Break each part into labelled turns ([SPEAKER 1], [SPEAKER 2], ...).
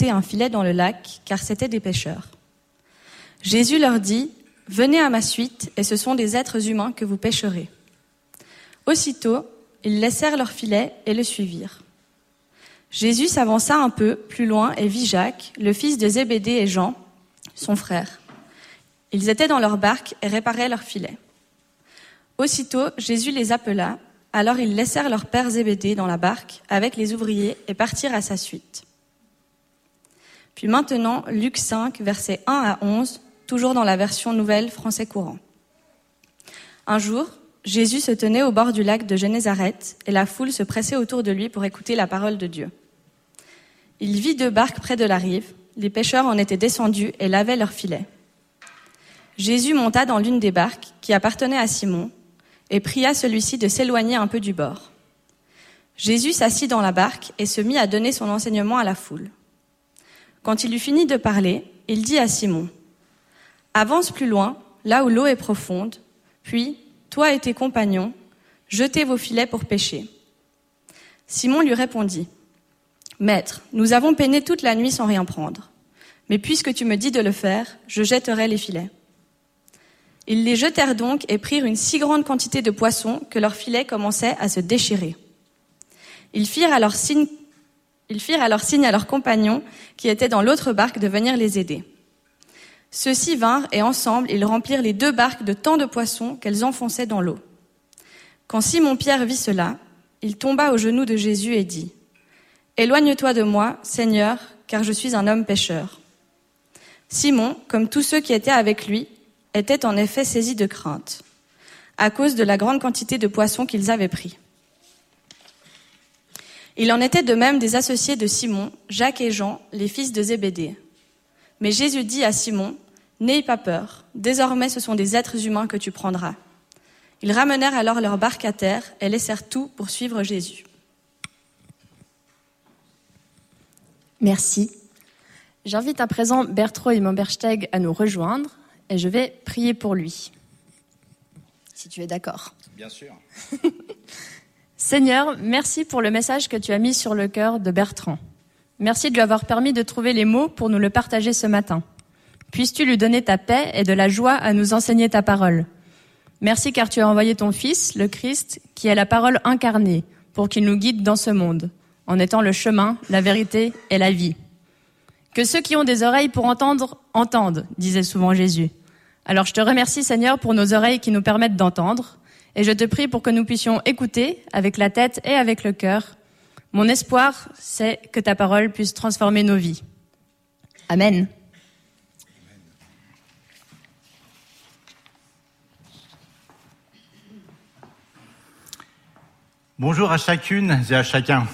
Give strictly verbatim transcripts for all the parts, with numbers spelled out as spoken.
[SPEAKER 1] jeter un filet dans le lac, car c'étaient des pêcheurs. Jésus leur dit, « Venez à ma suite, et ce sont des êtres humains que vous pêcherez. » Aussitôt, ils laissèrent leur filet et le suivirent. Jésus s'avança un peu plus loin et vit Jacques, le fils de Zébédée, et Jean, son frère. Ils étaient dans leur barque et réparaient leur filet. Aussitôt, Jésus les appela, alors ils laissèrent leur père Zébédée dans la barque avec les ouvriers et partirent à sa suite. Puis maintenant, Luc cinq, versets un à onze, toujours dans la version nouvelle français courant. Un jour, Jésus se tenait au bord du lac de Génézareth et la foule se pressait autour de lui pour écouter la parole de Dieu. Il vit deux barques près de la rive, les pêcheurs en étaient descendus et lavaient leurs filets. Jésus monta dans l'une des barques qui appartenait à Simon et pria celui-ci de s'éloigner un peu du bord. Jésus s'assit dans la barque et se mit à donner son enseignement à la foule. Quand il eut fini de parler, il dit à Simon, « Avance plus loin, là où l'eau est profonde, puis, toi et tes compagnons, jetez vos filets pour pêcher. » Simon lui répondit, « Maître, nous avons peiné toute la nuit sans rien prendre, mais puisque tu me dis de le faire, je jetterai les filets. » Ils les jetèrent donc et prirent une si grande quantité de poissons que leurs filets commençaient à se déchirer. Ils firent alors signe, ils firent alors signe à leurs compagnons qui étaient dans l'autre barque de venir les aider. Ceux-ci vinrent et ensemble ils remplirent les deux barques de tant de poissons qu'elles enfonçaient dans l'eau. Quand Simon-Pierre vit cela, il tomba aux genoux de Jésus et dit, « Éloigne-toi de moi, Seigneur, car je suis un homme pécheur. » Simon, comme tous ceux qui étaient avec lui, était en effet saisis de crainte, à cause de la grande quantité de poissons qu'ils avaient pris. Il en était de même des associés de Simon, Jacques et Jean, les fils de Zébédée. Mais Jésus dit à Simon, « N'aie pas peur, désormais ce sont des êtres humains que tu prendras. » Ils ramenèrent alors leur barque à terre et laissèrent tout pour suivre Jésus.
[SPEAKER 2] Merci. J'invite à présent Bertrand Immenbergsteg à nous rejoindre. Et je vais prier pour lui, si tu es d'accord.
[SPEAKER 3] Bien sûr.
[SPEAKER 2] Seigneur, merci pour le message que tu as mis sur le cœur de Bertrand. Merci de lui avoir permis de trouver les mots pour nous le partager ce matin. Puisses-tu lui donner ta paix et de la joie à nous enseigner ta parole. Merci car tu as envoyé ton Fils, le Christ, qui est la parole incarnée, pour qu'il nous guide dans ce monde, en étant le chemin, la vérité et la vie. Que ceux qui ont des oreilles pour entendre, entendent, disait souvent Jésus. Alors je te remercie Seigneur pour nos oreilles qui nous permettent d'entendre, et je te prie pour que nous puissions écouter avec la tête et avec le cœur. Mon espoir, c'est que ta parole puisse transformer nos vies. Amen.
[SPEAKER 3] Bonjour à chacune et à chacun.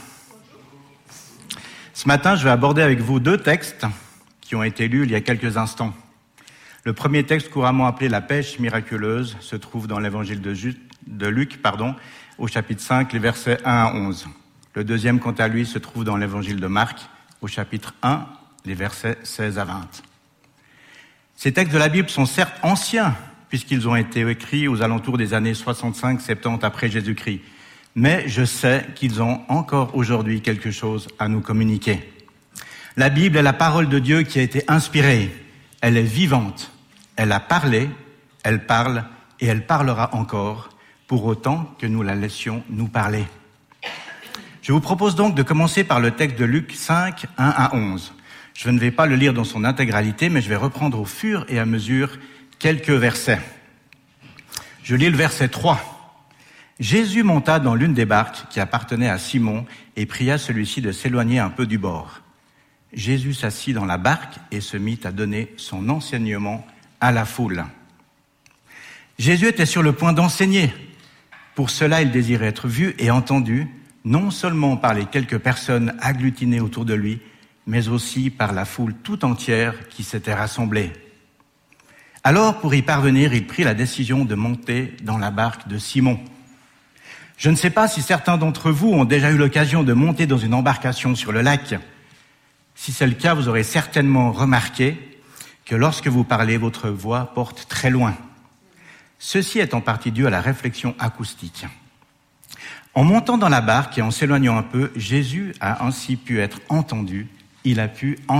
[SPEAKER 3] Ce matin, je vais aborder avec vous deux textes qui ont été lus il y a quelques instants. Le premier texte, couramment appelé la pêche miraculeuse, se trouve dans l'évangile de, Ju- de Luc, pardon, au chapitre cinq, les versets un à onze. Le deuxième, quant à lui, se trouve dans l'évangile de Marc, au chapitre un, les versets seize à vingt. Ces textes de la Bible sont certes anciens, puisqu'ils ont été écrits aux alentours des années soixante-cinq soixante-dix après Jésus-Christ. Mais je sais qu'ils ont encore aujourd'hui quelque chose à nous communiquer. La Bible est la parole de Dieu qui a été inspirée. Elle est vivante. Elle a parlé, elle parle et elle parlera encore, pour autant que nous la laissions nous parler. Je vous propose donc de commencer par le texte de Luc cinq, un à onze. Je ne vais pas le lire dans son intégralité, mais je vais reprendre au fur et à mesure quelques versets. Je lis le verset trois. Jésus monta dans l'une des barques qui appartenait à Simon et pria celui-ci de s'éloigner un peu du bord. Jésus s'assit dans la barque et se mit à donner son enseignement à la foule. Jésus était sur le point d'enseigner. Pour cela, il désirait être vu et entendu, non seulement par les quelques personnes agglutinées autour de lui, mais aussi par la foule tout entière qui s'était rassemblée. Alors, pour y parvenir, il prit la décision de monter dans la barque de Simon. Je ne sais pas si certains d'entre vous ont déjà eu l'occasion de monter dans une embarcation sur le lac. Si c'est le cas, vous aurez certainement remarqué que lorsque vous parlez, votre voix porte très loin. Ceci est en partie dû à la réflexion acoustique. En montant dans la barque et en s'éloignant un peu, Jésus a ainsi pu être entendu. Il a pu